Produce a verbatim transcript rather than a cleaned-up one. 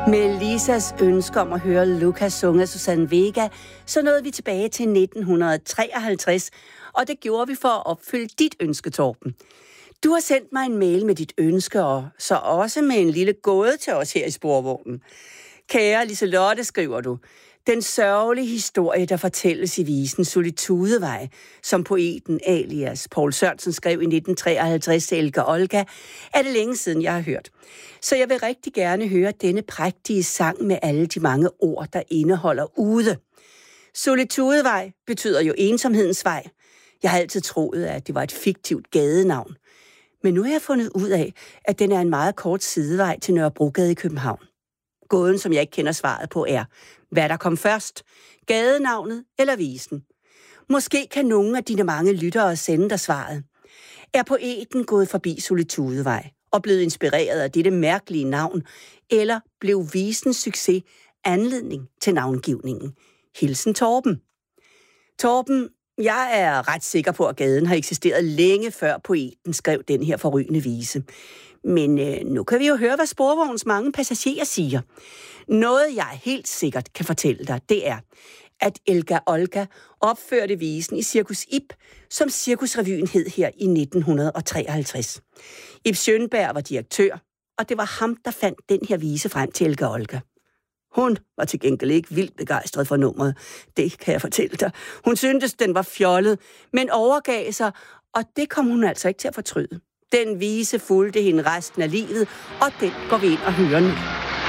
Med Lisas ønske om at høre Lucas sunge af Susanne Vega, så nåede vi tilbage til nitten treoghalvtreds, og det gjorde vi for at opfylde dit ønske, Torben. Du har sendt mig en mail med dit ønske, og så også med en lille gåde til os her i Sporvognen. Kære Liselotte, skriver du, den sørgelige historie, der fortælles i visen Solitudevej, som poeten alias Poul Sørensen skrev i nitten treoghalvtreds til Elga Olga, er det længe siden, jeg har hørt. Så jeg vil rigtig gerne høre denne prægtige sang med alle de mange ord, der indeholder ude. Solitudevej betyder jo ensomhedens vej. Jeg har altid troet, at det var et fiktivt gadenavn. Men nu har jeg fundet ud af, at den er en meget kort sidevej til Nørrebrogade i København. Gåden, som jeg ikke kender svaret på, er, hvad der kom først, gadenavnet eller visen? Måske kan nogle af dine mange lyttere sende dig svaret. Er poeten gået forbi Solitudevej og blevet inspireret af dette mærkelige navn, eller blev visens succes anledning til navngivningen? Hilsen Torben. Torben, jeg er ret sikker på, at gaden har eksisteret længe før poeten skrev den her forrygende vise. Men øh, nu kan vi jo høre, hvad Sporvognens mange passagerer siger. Noget, jeg helt sikkert kan fortælle dig, det er, at Elga Olga opførte visen i Cirkus Ib, som Cirkusrevyen hed her i nitten treoghalvtreds. Ib Schønberg var direktør, og det var ham, der fandt den her vise frem til Elga Olga. Hun var til gengæld ikke vildt begejstret for nummeret. Det kan jeg fortælle dig. Hun syntes, den var fjollet, men overgav sig, og det kom hun altså ikke til at fortryde. Den vise fulgte hende resten af livet, og den går vi ind og hører nu.